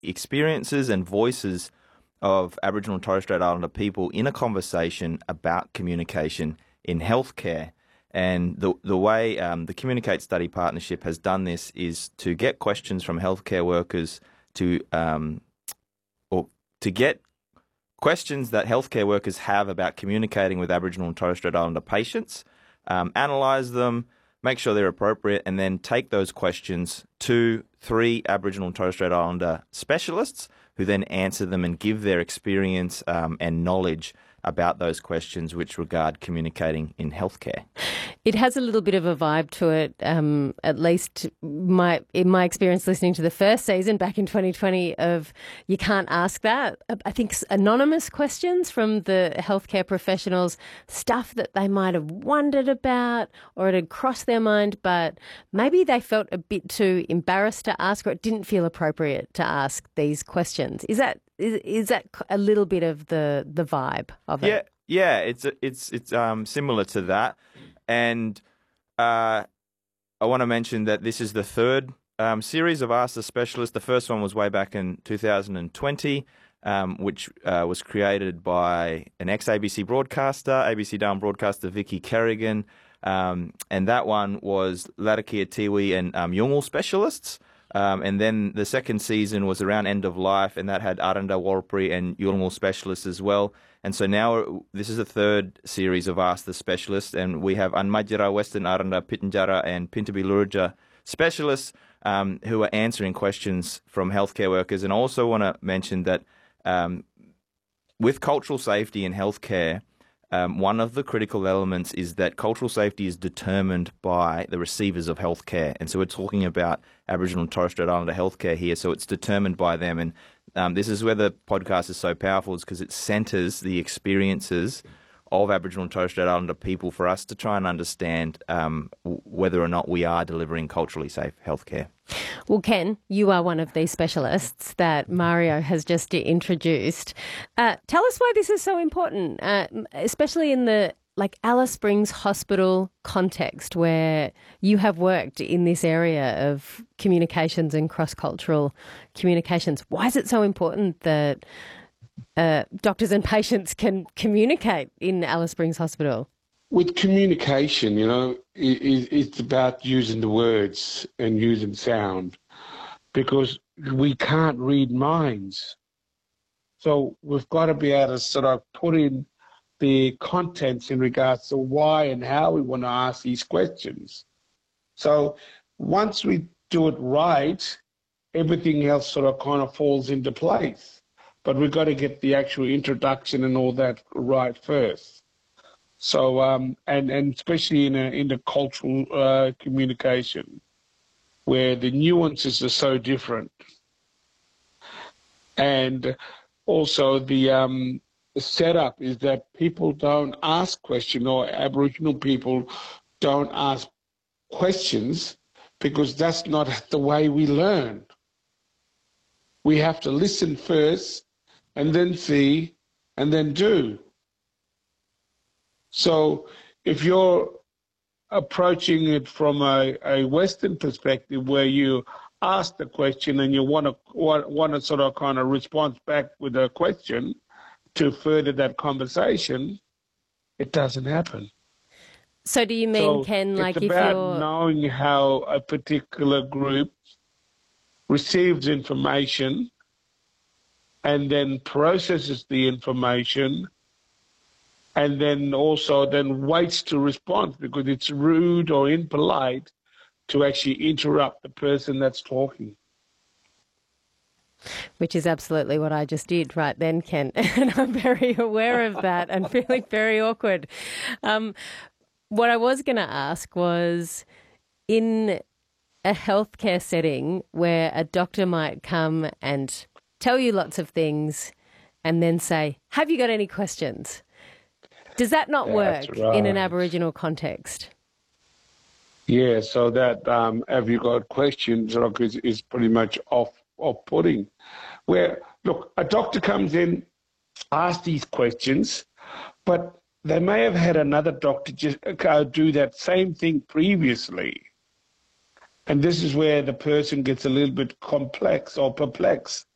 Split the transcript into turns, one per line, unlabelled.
experiences and voices of Aboriginal and Torres Strait Islander people in a conversation about communication in healthcare. And the way the Communicate Study Partnership has done this is to get questions from healthcare workers to get questions that healthcare workers have about communicating with Aboriginal and Torres Strait Islander patients, analyse them, make sure they're appropriate, and then take those questions to 3 Aboriginal and Torres Strait Islander specialists who then answer them and give their experience and knowledge about those questions which regard communicating in healthcare.
It has a little bit of a vibe to it, at least in my experience listening to the first season back in 2020 of you can't ask that. I think anonymous questions from the healthcare professionals, stuff that they might have wondered about or it had crossed their mind, but maybe they felt a bit too embarrassed to ask or it didn't feel appropriate to ask these questions. Is that a little bit of the vibe of it?
Yeah, it's similar to that, and I want to mention that this is the third series of Ask the Specialist. The first one was way back in 2020, which was created by an ex-ABC broadcaster, ABC Darwin broadcaster Vicky Kerrigan, and that one was Latakia Tiwi and Yolngu specialists. And then the second season was around end of life, and that had Aranda Warlpiri and Yolngu specialists as well. And so now this is the third series of Ask the Specialist, and we have Anmajira, Western Aranda, Pitjantjatjara, and Pintabulurja specialists who are answering questions from healthcare workers. And I also want to mention that with cultural safety in healthcare, one of the critical elements is that cultural safety is determined by the receivers of healthcare. And so we're talking about Aboriginal and Torres Strait Islander healthcare here, so it's determined by them. And this is where the podcast is so powerful, is because it centres the experiences of Aboriginal and Torres Strait Islander people for us to try and understand whether or not we are delivering culturally safe healthcare.
Well, Ken, you are one of these specialists that Mario has just introduced. Tell us why this is so important, especially in the Alice Springs Hospital context where you have worked in this area of communications and cross-cultural communications. Why is it so important that doctors and patients can communicate in Alice Springs Hospital?
With communication, it's about using the words and using sound, because we can't read minds. So we've got to be able to sort of put in the contents in regards to why and how we want to ask these questions. So once we do it right, everything else sort of kind of falls into place. But we've got to get the actual introduction and all that right first. So, and especially in the cultural communication, where the nuances are so different. And also the setup is that people don't ask questions, or Aboriginal people don't ask questions, because that's not the way we learn. We have to listen first, and then see, and then do. So if you're approaching it from a Western perspective, where you ask the question and you want to sort of kind of respond back with a question to further that conversation, it doesn't happen.
So do you mean, Ken,
it's about knowing how a particular group receives information and then processes the information, and then also waits to respond, because it's rude or impolite to actually interrupt the person that's talking.
Which is absolutely what I just did right then, Ken. And I'm very aware of that and feeling very awkward. What I was going to ask was, in a healthcare setting where a doctor might come and tell you lots of things and then say, have you got any questions? Does that not work in an Aboriginal context?
Yeah, so that have you got questions is pretty much off-putting. Where, look, a doctor comes in, asks these questions, but they may have had another doctor just do that same thing previously. And this is where the person gets a little bit complex or perplexed.